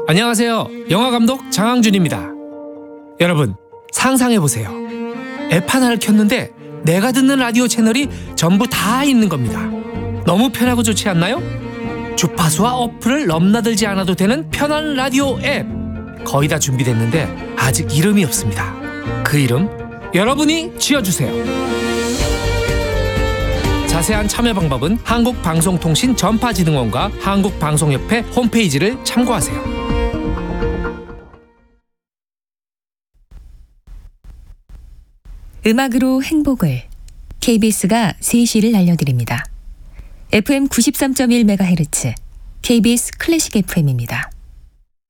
안녕하세요. 영화감독 장항준입니다. 여러분, 상상해보세요. 앱 하나를 켰는데 내가 듣는 라디오 채널이 전부 다 있는 겁니다. 너무 편하고 좋지 않나요? 주파수와 어플을 넘나들지 않아도 되는 편한 라디오 앱. 거의 다 준비됐는데 아직 이름이 없습니다. 그 이름 여러분이 지어주세요. 자세한 참여 방법은 한국방송통신전파진흥원과 한국방송협회 홈페이지를 참고하세요. 음악으로 행복을 KBS가 3시를 알려드립니다. FM 93.1MHz KBS 클래식 FM입니다.